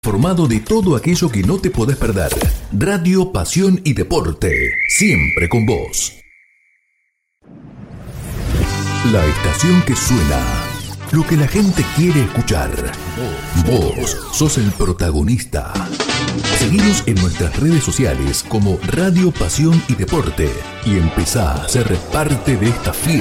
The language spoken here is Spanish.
Formado de todo aquello que no te podés perder. Radio, pasión y deporte. Siempre con vos. La estación que suena. Lo que la gente quiere escuchar. Vos sos el protagonista. Seguinos en nuestras redes sociales como Radio, Pasión y Deporte. Y empezá a ser parte de esta fiesta.